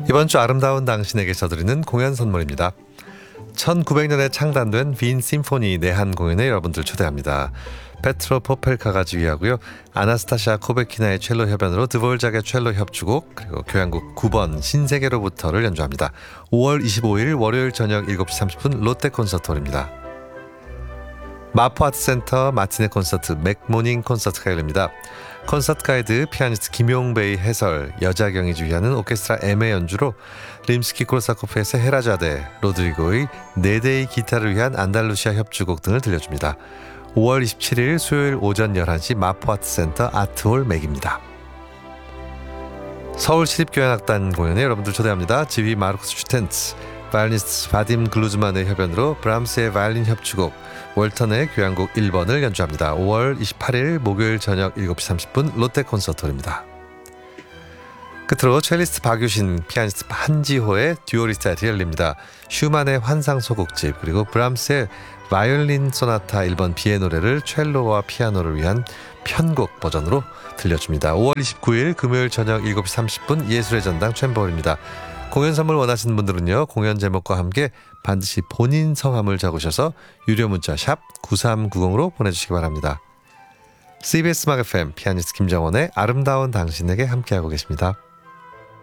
이번 주 아름다운 당신에게 저드리는 공연 선물입니다. 1900년에 창단된 빈 심포니 내한 공연에 여러분들 초대합니다. 페트로 포펠카가 지휘하고요. 아나스타샤 코베키나의 첼로 협연으로 드볼작의 첼로 협주곡 그리고 교향곡 9번 신세계로부터를 연주합니다. 5월 25일 월요일 저녁 7시 30분 롯데 콘서트홀입니다. 마포아트센터 마티네 콘서트 맥모닝 콘서트가 열립니다. 콘서트 가이드 피아니스트 김용배의 해설, 여자경이 주휘하는 오케스트라 M의 연주로 림스키-코르사코프의 헤라자데, 로드리고의 4대의 기타를 위한 안달루시아 협주곡 등을 들려줍니다. 5월 27일 수요일 오전 11시 마포아트센터 아트홀 맥입니다. 서울시립교향악단 공연에 여러분들 초대합니다. 지휘 마르쿠스 슈텐츠, 바이올리니스트 바딤 글루즈만의 협연으로 브람스의 바이올린 협주곡 월턴의 교향곡 1번을 연주합니다. 5월 28일 목요일 저녁 7시 30분 롯데 콘서트홀입니다. 끝으로 첼리스트 박유신, 피아니스트 한지호의 듀오 리사이틀이 열립니다. 슈만의 환상 소곡집 그리고 브람스의 바이올린 소나타 1번 B의 노래를 첼로와 피아노를 위한 편곡 버전으로 들려줍니다. 5월 29일 금요일 저녁 7시 30분 예술의 전당 챔버홀입니다. 공연 선물 원하시는 분들은요. 공연 제목과 함께 반드시 본인 성함을 적으셔서 유료 문자 샵 9390으로 보내주시기 바랍니다. CBS 음악 FM 피아니스트 김정원의 아름다운 당신에게 함께하고 계십니다.